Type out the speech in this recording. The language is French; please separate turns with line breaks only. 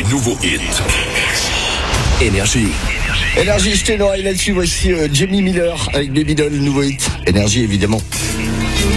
les nouveaux hits. Énergie.
Énergie, jetez l'oreille là-dessus. Voici Jamie Miller avec Baby Doll, nouveau hit. Énergie, évidemment.